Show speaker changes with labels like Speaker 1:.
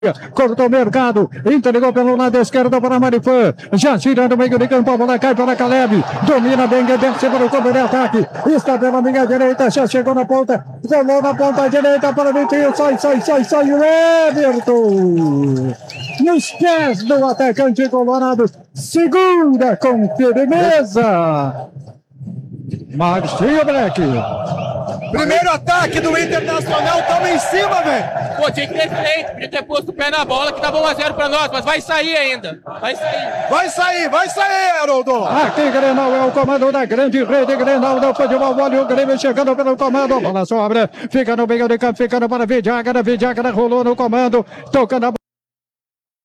Speaker 1: Cortou o mercado, entregou pelo lado esquerdo para Marifã, já gira no meio de campo, a bola cai para Caleb, domina bem, desce para o campo de ataque, está pela minha direita, já chegou na ponta, rolou na ponta direita para Vitinho, sai, o Everton, nos pés do atacante colorado, segura com firmeza, Marcinho Black.
Speaker 2: Primeiro ataque do Internacional, tamo em cima, velho.
Speaker 3: Pô, tinha que ter feito, podia ter posto o pé na bola, que tava 1-0 pra nós, mas vai sair ainda.
Speaker 2: Vai sair, Haroldo.
Speaker 1: Aqui, Grenal, é o comando da grande rede Grenal do futebol. Olha o Grêmio chegando pelo comando. A bola sobra, fica no meio de campo, ficando para Vidiaga rolou no comando, tocando a